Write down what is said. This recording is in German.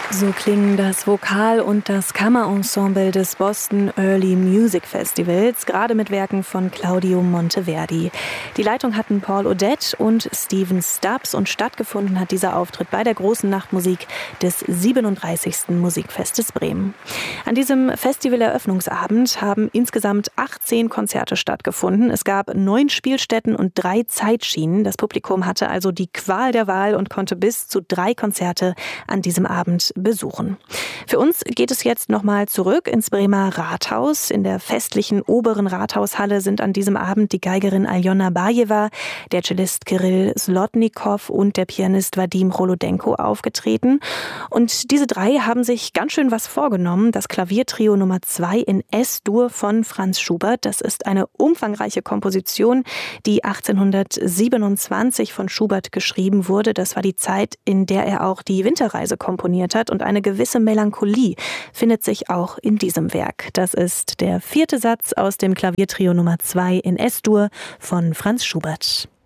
So klingen das Vokal- und das Kammerensemble des Boston Early Music Festivals, gerade mit Werken von Claudio Monteverdi. Die Leitung hatten Paul Odette und Steven Stubbs und stattgefunden hat dieser Auftritt bei der großen Nachtmusik des 37. Musikfestes Bremen. An diesem Festivaleröffnungsabend haben insgesamt 18 Konzerte stattgefunden. Es gab 9 Spielstätten und 3 Zeitschienen. Das Publikum hatte also die Qual der Wahl und konnte bis zu 3 Konzerte an diesem Abend besuchen. Für uns geht es jetzt nochmal zurück ins Bremer Rathaus. In der festlichen oberen Rathaushalle sind an diesem Abend die Geigerin Aljona Bajeva, der Cellist Kirill Slotnikow und der Pianist Vadim Holodenko aufgetreten. Und diese 3 haben sich ganz schön was vorgenommen. Das Klaviertrio Nummer 2 in S-Dur von Franz Schubert. Das ist eine umfangreiche Komposition, die 1827 von Schubert geschrieben wurde. Das war die Zeit, in der er auch die Winterreise komponiert hat. Und eine gewisse Melancholie findet sich auch in diesem Werk. Das ist der 4. Satz aus dem Klaviertrio Nummer 2 in S-Dur von Franz Schubert.